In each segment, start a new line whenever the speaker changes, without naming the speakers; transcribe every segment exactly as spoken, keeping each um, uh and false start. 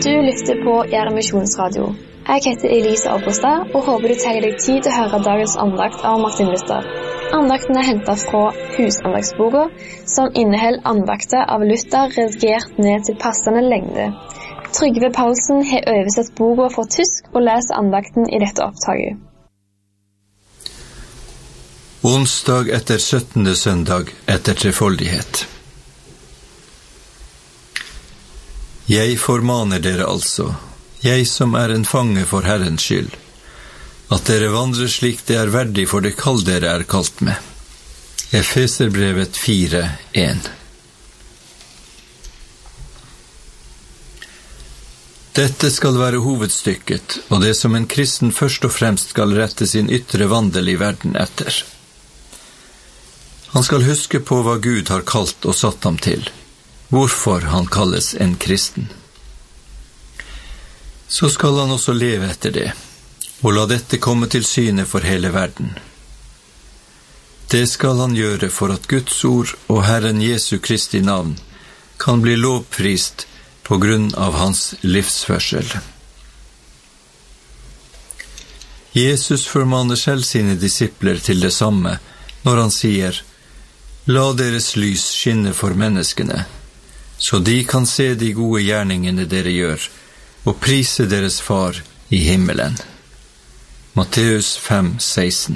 Du lytter på Gjerde Misjonsradio. Jeg heter Elise Abbostad, og håper du tar deg tid til å høre dagens andakt av Martin Luther. Andakten er hentet fra Husandagsboka, som inneholder andakter av Luther redigert ned til passende lengde. Trygve Paulsen har oversett boka fra tysk og leser andakten i dette opptaket.
Onsdag etter syttende søndag etter trefoldighet. Jeg formaner dere altså, jeg som er en fange for Herrens skyld, at dere vandrer slik det er verdig for det kall dere er kalt med. Efeserbrevet fire en. Dette skal være hovedstykket, og det som en kristen først og fremst skal rette sin ytre vandel i verden etter. Han skal huske på hva Gud har kalt og satt ham til, hvorfor han kalles en kristen. Så skal han også leve etter det, og la dette komme til syne for hele verden. Det skal han gjøre for at Guds ord og Herren Jesu Kristi navn kan bli lovprist på grunn av hans livsførsel. Jesus formaner selv sine disipler til det samme når han sier: «La deres lys skinne for menneskene, så de kan se de gode gjerningene dere gjør, og prise deres far i himmelen.» Matteus fem seksten.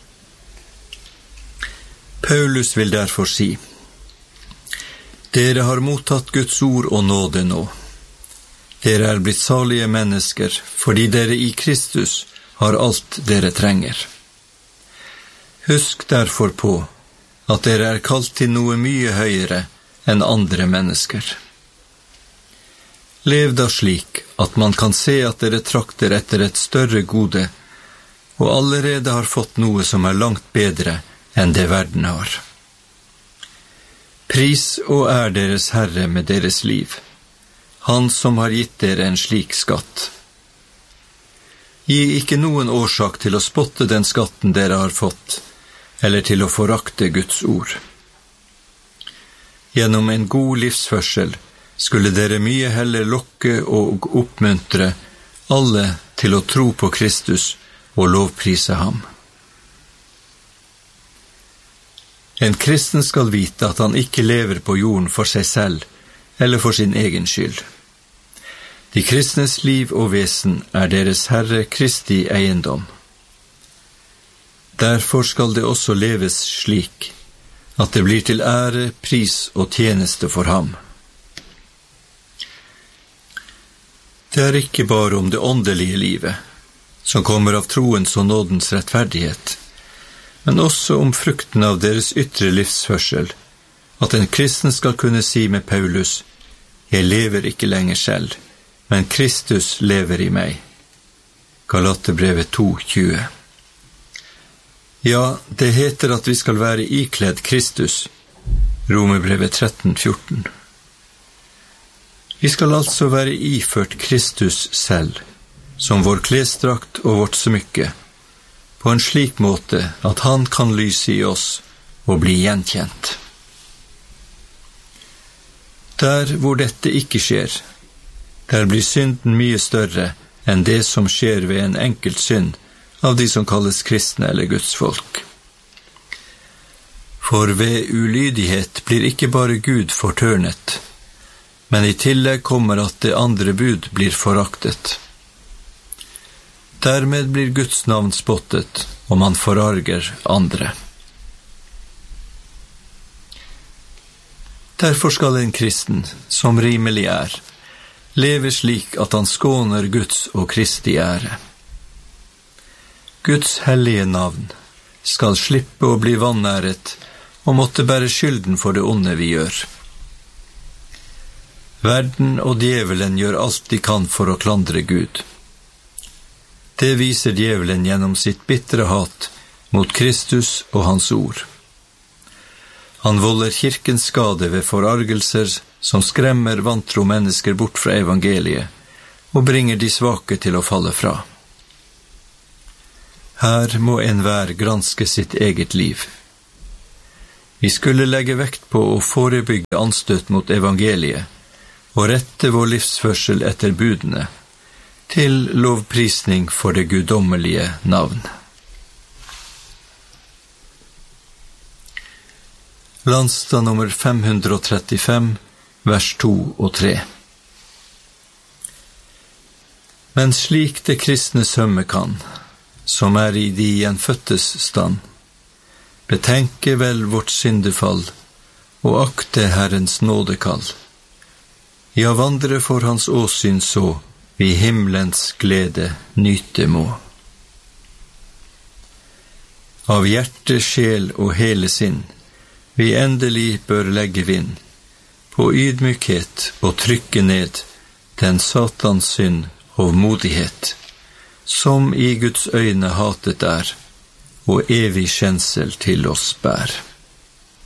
Paulus vil derfor si: «Dere har mottatt Guds ord og nåde nå. Dere er blitt salige mennesker, fordi dere i Kristus har alt dere trenger. Husk derfor på at dere er kalt til noe mye høyere enn andre mennesker. Lev da slik at man kan se at dere trakter etter et større gode, og allerede har fått noe som er langt bedre enn det verden har. Pris og ær deres Herre med deres liv, han som har gitt dere en slik skatt. Gi ikke noen årsak til å spotte den skatten dere har fått, eller til å forakte Guds ord. Gjennom en god livsførsel skulle dere mye heller lokke og oppmuntre alle til å tro på Kristus og lovprise ham. En kristen skal vite at han ikke lever på jorden for seg selv eller for sin egen skyld. De kristnes liv og vesen er deres Herre Kristi eiendom. Derfor skal det også leves slik, at det blir til ære, pris og tjeneste for ham. Det er ikke bare om det åndelige livet, som kommer av troens og nådens rettferdighet, men også om frukten av deres ytre livsførsel, at en kristen skal kunne si med Paulus: «Jeg lever ikke lenger selv, men Kristus lever i meg.» Galaterbrevet to tjue. Ja, det heter at vi skal være ikledd Kristus. Romerbrevet tretten fjorten. Vi skal altså være iført Kristus selv, som vår klesdrakt og vårt smykke, på en slik måte at han kan lyse i oss og bli gjenkjent. Der hvor dette ikke skjer, der blir synden mye større enn det som skjer ved en enkelt synd av de som kalles kristne eller Guds folk. For ved ulydighet blir ikke bare Gud fortørnet, men i tillegg kommer at det andre bud blir foraktet. Dermed blir Guds navn spottet, og man forarger andre. Derfor skal en kristen, som rimelig er, leve slik at han skåner Guds og Kristi ære. Guds hellige navn skal slippe å bli vanæret og måtte bære skylden for det onde vi gjør. Verden og djevelen gjør alt de kan for å klandre Gud. Det viser djevelen gjennom sitt bittre hat mot Kristus og hans ord. Han volder kirkens skade ved forargelser som skremmer vantro mennesker bort fra evangeliet og bringer de svake til å falle fra. Her må enhver granske sitt eget liv. Vi skulle legge vekt på å forebygge anstøt mot evangeliet, og rette vår livsførsel etter budene, til lovprisning for det guddommelige navn. Landstad nummer fem hundre trettifem, vers to og tre. Men slik det kristne sømme kan, som er i de gjenføttes stand, betenke vel vårt syndefall, og akte Herrens nådekall. Ja, vandre for hans åsyn så, vi himmelens glede nyte må. Av hjerte, sjel og hele sinn, vi endelig bør legge vind, på ydmykhet og trykke ned den satans synd og modighet, som i Guds øyne hatet er, og evig kjensel til oss bær.